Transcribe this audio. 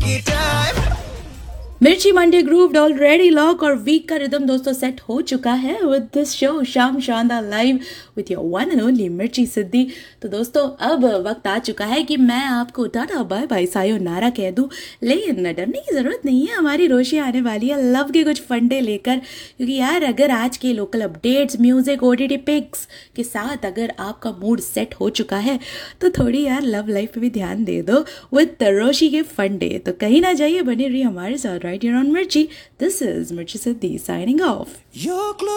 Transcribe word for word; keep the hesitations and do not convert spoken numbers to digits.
मिर्ची Monday grooved already lock और week का रिदम दोस्तों सेट हो चुका है विद दिस शो शाम शानदार live with your one and only मिर्ची सिद्धि। तो दोस्तों अब वक्त आ चुका है कि मैं आपको टाटा बाय बाय सायोनारा कह दूं, लेकिन डरने की ज़रूरत नहीं है। हमारी रोशी आने वाली है लव के कुछ फंडे लेकर, क्योंकि यार अगर आज के local updates, music, OTT pics के साथ अगर आपका मूड सेट हो चुका है तो थोड़ी यार लव लाइफ पे भी ध्यान दे दो विद रोशी के फंडे। तो कहीं ना जाइए, बने रहिए हमारे साथ right here on Mirchi. This is Mirchi Siddhi signing off.